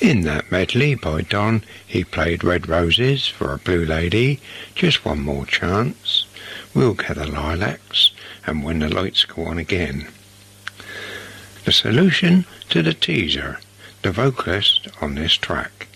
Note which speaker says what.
Speaker 1: In that medley by Don, he played Red Roses for a Blue Lady, Just One More Chance, We'll Gather Lilacs, and When the Lights Go On Again. The solution to the teaser, the vocalist on this track.